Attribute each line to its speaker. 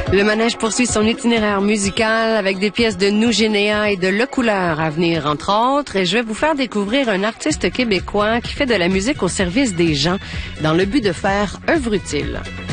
Speaker 1: Le manège poursuit son itinéraire musical avec des pièces de Nougénéa et de Le Couleur à venir, entre autres. Et je vais vous faire découvrir un artiste québécois qui fait de la musique au service des gens dans le but de faire œuvre utile.